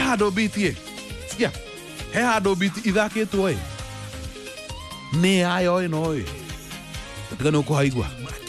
handå biti cia he handå biti ithakä two nä yayo ä no ä tiga nä å kå haigua